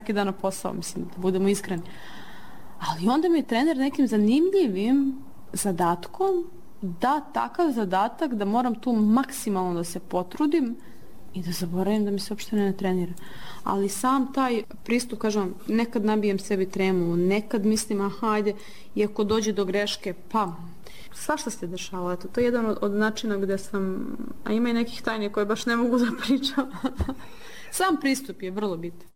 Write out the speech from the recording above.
dan na posao, mislim, da budemo iskreni. Ali onda mi je trener nekim zanimljivim zadatkom da takav zadatak da moram tu maksimalno da se potrudim i da zaboravim da mi se uopšte ne trenira. Ali sam taj pristup, kažem, nekad nabijem sebi tremu, nekad mislim, ajde, i ako dođe do greške, pa svašta se dešava. To je jedan od načina gde sam, a ima i nekih tajni koje baš ne mogu da pričam. Sam pristup je vrlo bitan.